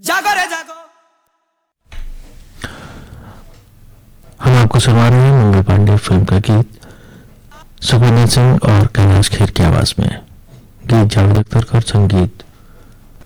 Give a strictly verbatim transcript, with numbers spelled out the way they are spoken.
जागो रे जागो। हम आपको सुना रहे हैं मंगल पांडे फिल्म का गीत सुखविंदर सिंह और कैलाश खेर की आवाज में। गीत जावेद अख्तर का और संगीत